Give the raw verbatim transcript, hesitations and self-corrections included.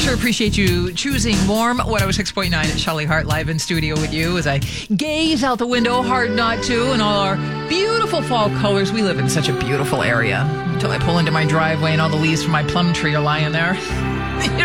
Sure appreciate you choosing warm. one oh six point nine at Shelley Hart live in studio with you as I gaze out the window, hard not to, and all our beautiful fall colors. We live in such a beautiful area until I pull into my driveway and all the leaves from my plum tree are lying there. You know,